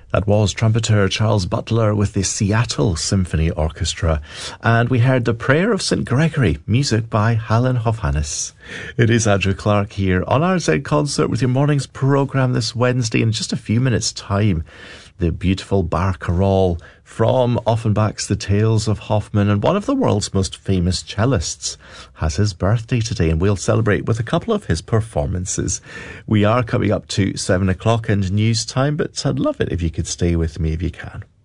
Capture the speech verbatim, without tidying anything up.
That was trumpeter Charles Butler with the Seattle Symphony Orchestra. And we heard The Prayer of Saint Gregory, music by Helen Hofhannes. It is Andrew Clark here on R Z Concert with your morning's programme this Wednesday. In just a few minutes' time, the beautiful Bar Chorale from Offenbach's The Tales of Hoffmann, and one of the world's most famous cellists has his birthday today, and we'll celebrate with a couple of his performances. We are coming up to seven o'clock and news time, but I'd love it if you could stay with me if you can.